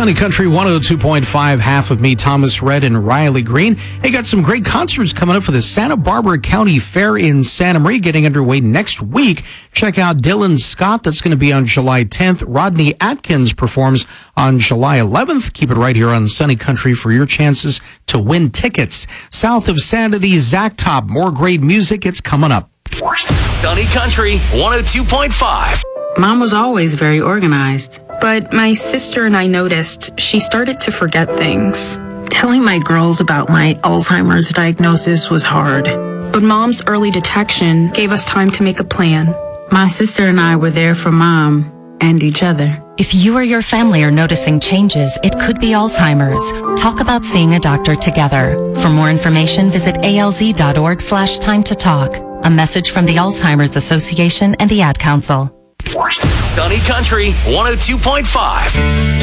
Sunny Country 102.5, half of me, Thomas Rhett and Riley Green. Hey, got some great concerts coming up for the Santa Barbara County Fair in Santa Maria, getting underway next week. Check out Dylan Scott. That's going to be on July 10th. Rodney Atkins performs on July 11th. Keep it right here on Sunny Country for your chances to win tickets. South of Sanity, Zach Top. More great music. It's coming up. Sunny Country 102.5. Mom was always very organized, but my sister and I noticed she started to forget things. Telling my girls about my Alzheimer's diagnosis was hard. But Mom's early detection gave us time to make a plan. My sister and I were there for Mom and each other. If you or your family are noticing changes, it could be Alzheimer's. Talk about seeing a doctor together. For more information, visit alz.org/time to talk. A message from the Alzheimer's Association and the Ad Council. Sunny Country 102.5.